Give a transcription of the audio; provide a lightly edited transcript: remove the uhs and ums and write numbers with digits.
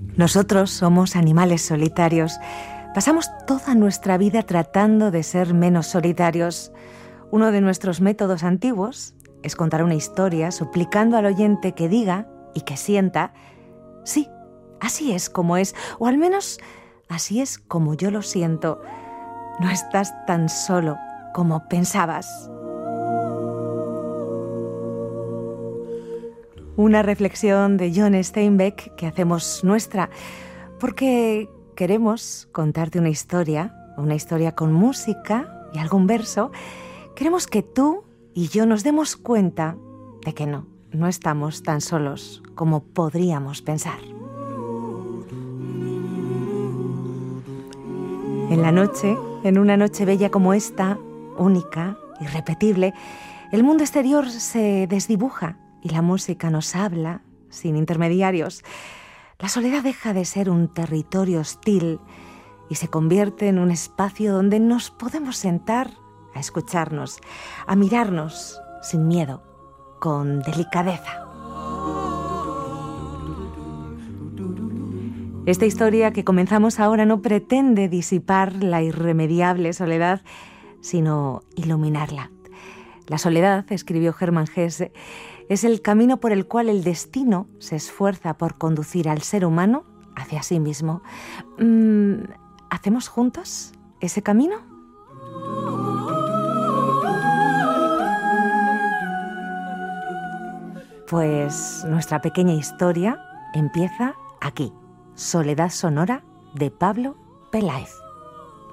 Nosotros somos animales solitarios. Pasamos toda nuestra vida tratando de ser menos solitarios. Uno de nuestros métodos antiguos es contar una historia suplicando al oyente que diga y que sienta: sí, así es como es, o al menos así es como yo lo siento. No estás tan solo como pensabas. Una reflexión de John Steinbeck que hacemos nuestra porque queremos contarte una historia con música y algún verso. Queremos que tú y yo nos demos cuenta de que no estamos tan solos como podríamos pensar. En la noche, en una noche bella como esta, única, irrepetible, el mundo exterior se desdibuja y la música nos habla sin intermediarios. La soledad deja de ser un territorio hostil y se convierte en un espacio donde nos podemos sentar a escucharnos, a mirarnos sin miedo, con delicadeza. Esta historia que comenzamos ahora no pretende disipar la irremediable soledad, sino iluminarla. La soledad, escribió Hermann Hesse, es el camino por el cual el destino se esfuerza por conducir al ser humano hacia sí mismo. ¿Hacemos juntos ese camino? Pues nuestra pequeña historia empieza aquí. Soledad sonora de Pablo Peláez.